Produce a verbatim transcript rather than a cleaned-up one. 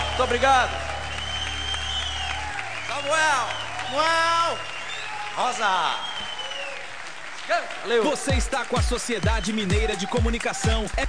Muito obrigado. Samuel. Samuel. Rosa. Valeu. Você está com a Sociedade Mineira de Comunicação.